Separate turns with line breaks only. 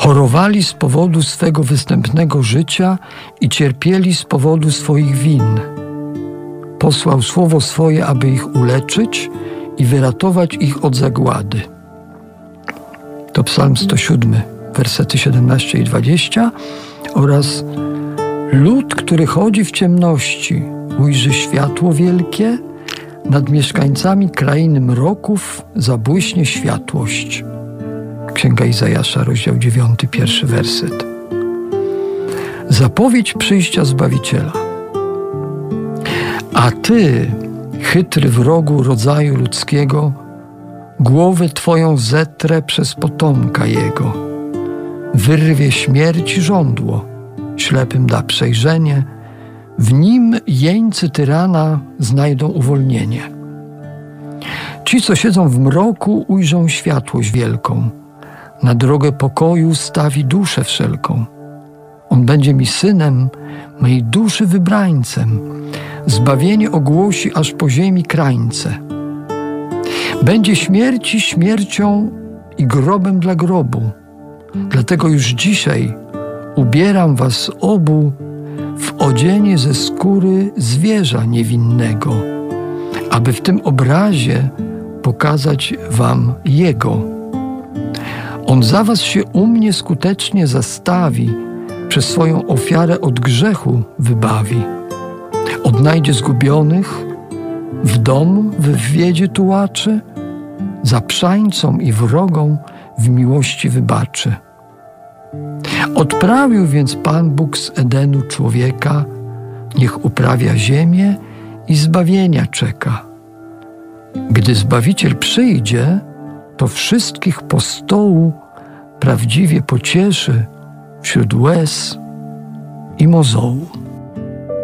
Chorowali z powodu swego występnego życia i cierpieli z powodu swoich win. Posłał słowo swoje, aby ich uleczyć i wyratować ich od zagłady. To Psalm 107, wersety 17 i 20 oraz lud, który chodzi w ciemności, ujrzy światło wielkie, nad mieszkańcami krainy mroków zabłyśnie światłość. Księga Izajasza, rozdział 9, pierwszy werset. Zapowiedź przyjścia Zbawiciela. A ty, chytry wrogu rodzaju ludzkiego, głowę twoją zetrę przez potomka jego. Wyrwie śmierci żądło, ślepym da przejrzenie, w nim jeńcy tyrana znajdą uwolnienie. Ci, co siedzą w mroku, ujrzą światłość wielką. Na drogę pokoju stawi duszę wszelką. On będzie mi synem, mej duszy wybrańcem. Zbawienie ogłosi aż po ziemi krańce. Będzie śmierci śmiercią i grobem dla grobu. Dlatego już dzisiaj ubieram was obu w odzienie ze skóry zwierza niewinnego, aby w tym obrazie pokazać wam Jego. On za was się u mnie skutecznie zastawi, przez swoją ofiarę od grzechu wybawi. Odnajdzie zgubionych, w dom wywiedzie tułaczy, zaprzańcom i wrogom w miłości wybaczy. Odprawił więc Pan Bóg z Edenu człowieka, niech uprawia ziemię i zbawienia czeka. Gdy Zbawiciel przyjdzie, to wszystkich po stołu prawdziwie pocieszy wśród łez i mozołu.